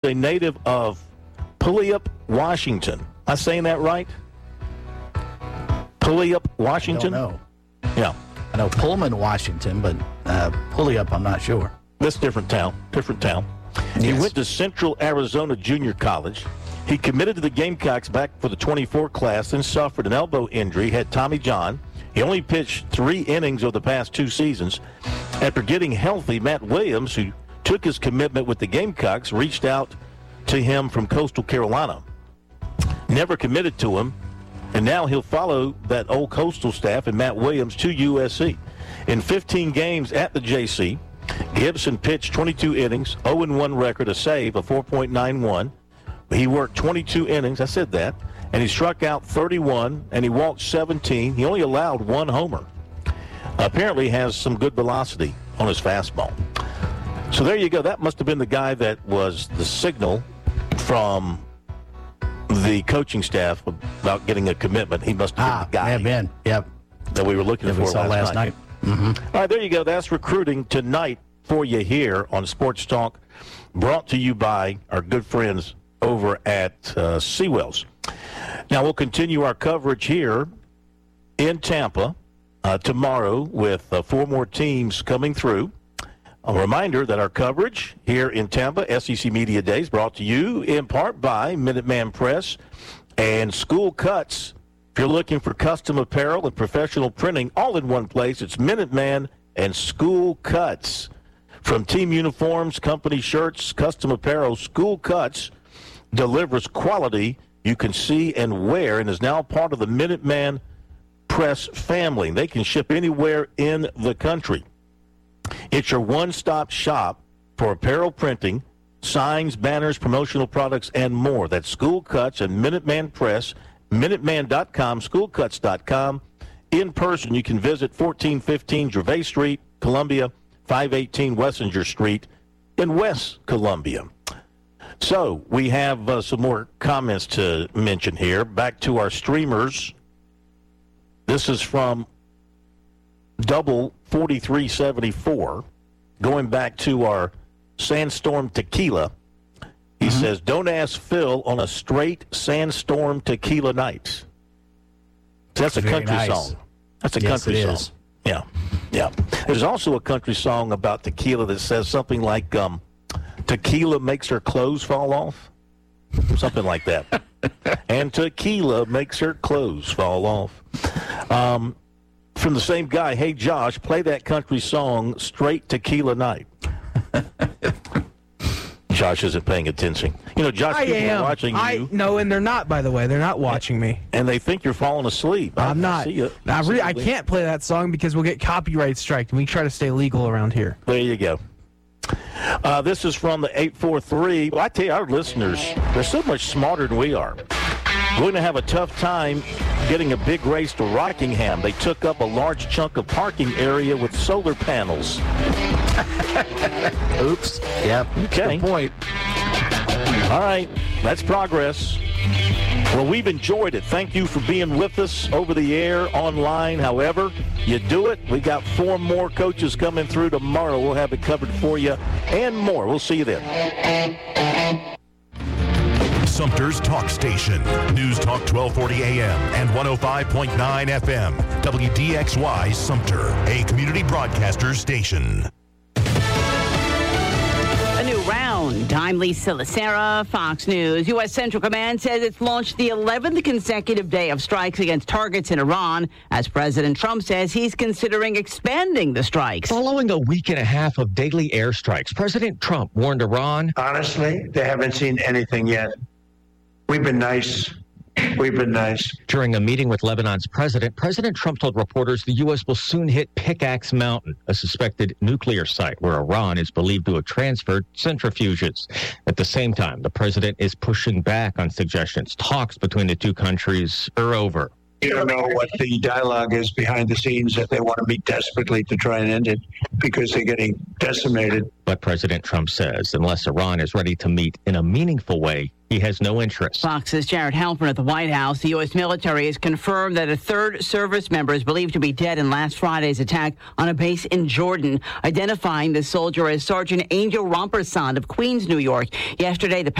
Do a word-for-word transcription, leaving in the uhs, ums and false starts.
a native of Puyallup, Washington. Am I saying that right? Puyallup, Washington? I don't know. Yeah. I know Pullman, Washington, but uh, Puyallup, I'm not sure. This different town, different town. He Yes. went to Central Arizona Junior College. He committed to the Gamecocks back for the twenty-four class, then suffered an elbow injury, had Tommy John. He only pitched three innings over the past two seasons. After getting healthy, Matt Williams, who took his commitment with the Gamecocks, reached out to him from Coastal Carolina. Never committed to him, and now he'll follow that old Coastal staff and Matt Williams to U S C. In fifteen games at the J C, Gibson pitched twenty-two innings, oh and one record, a save of four point nine one. He worked twenty-two innings, I said that, and he struck out thirty-one, and he walked seventeen. He only allowed one homer. Apparently has some good velocity on his fastball. So there you go. That must have been the guy that was the signal from the coaching staff about getting a commitment. He must have been Ah, the guy may have been. Yep. that we were looking That for we saw last, last night. Mm-hmm. All right, there you go. That's recruiting tonight for you here on Sports Talk, brought to you by our good friends over at uh, Seawells. Now, we'll continue our coverage here in Tampa uh, tomorrow with uh, four more teams coming through. A reminder that our coverage here in Tampa, S E C Media Days, brought to you in part by Minuteman Press and School Cuts. If you're looking for custom apparel and professional printing all in one place, it's Minuteman and School Cuts. From team uniforms, company shirts, custom apparel, School Cuts delivers quality you can see and wear and is now part of the Minuteman Press family. They can ship anywhere in the country. It's your one-stop shop for apparel printing, signs, banners, promotional products, and more. That's School Cuts and Minuteman Press, Minuteman dot com, School Cuts dot com. In person, you can visit fourteen fifteen Gervais Street, Columbia, five eighteen Wessinger Street in West Columbia. So we have uh, some more comments to mention here. Back to our streamers. This is from Double forty-three seventy-four. Going back to our Sandstorm Tequila. He mm-hmm. says, don't ask Phil on a straight Sandstorm Tequila night. So that's a Very country nice. song. That's a Yes, country it song. is. Yeah, yeah. There's also a country song about tequila that says something like, um, tequila makes her clothes fall off. Something like that. And tequila makes her clothes fall off. Um, from the same guy, hey, Josh, play that country song, Straight Tequila Night. Josh isn't paying attention. You know, Josh, I people am. are watching I, you. No, and they're not, by the way. They're not watching me. And they think you're falling asleep. I, I'm not. I see you. I, see re- you. I can't play that song because we'll get copyright striked, and we try to stay legal around here. There you go. Uh, this is from the eight four three. Well, I tell you, our listeners, they're so much smarter than we are. We're going to have a tough time getting a big race to Rockingham. They took up a large chunk of parking area with solar panels. Oops. Yep. Okay. Good point. All right. That's progress. Well, we've enjoyed it. Thank you for being with us over the air, online, however you do it. We got four more coaches coming through tomorrow. We'll have it covered for you and more. We'll see you then. Sumter's Talk Station. News Talk twelve forty A M and one oh five point nine F M. W D X Y Sumter, a community broadcaster station. A new round. I'm Lisa Lacera, Fox News. U S. Central Command says it's launched the eleventh consecutive day of strikes against targets in Iran, as President Trump says he's considering expanding the strikes. Following a week and a half of daily airstrikes, President Trump warned Iran. Honestly, they haven't seen anything yet. We've been nice. We've been nice. During a meeting with Lebanon's president, President Trump told reporters the U S will soon hit Pickaxe Mountain, a suspected nuclear site where Iran is believed to have transferred centrifuges. At the same time, the president is pushing back on suggestions talks between the two countries are over. You don't know what the dialogue is behind the scenes, that they want to meet desperately to try and end it because they're getting decimated. But President Trump says unless Iran is ready to meet in a meaningful way, he has no interest. Fox's Jared Halpern at the White House. The U S military has confirmed that a third service member is believed to be dead in last Friday's attack on a base in Jordan, identifying the soldier as Sergeant Angel Romperson of Queens, New York. Yesterday, the